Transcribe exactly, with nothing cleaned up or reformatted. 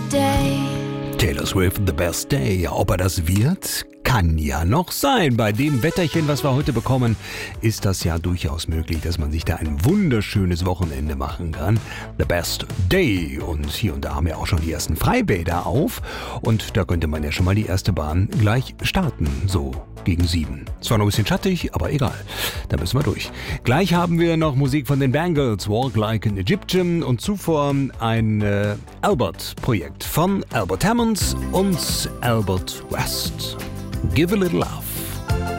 day. Taylor Swift, The Best Day. Ob er das wird? Kann ja noch sein. Bei dem Wetterchen, was wir heute bekommen, ist das ja durchaus möglich, dass man sich da ein wunderschönes Wochenende machen kann. The Best Day. Und hier und da haben wir auch schon die ersten Freibäder auf. Und da könnte man ja schon mal die erste Bahn gleich starten. So gegen sieben. Zwar noch ein bisschen schattig, aber egal. Da müssen wir durch. Gleich haben wir noch Musik von den Bangles, Walk Like an Egyptian. Und zuvor ein äh, Albert-Projekt von Albert Hammond und Albert West. Give a Little Love.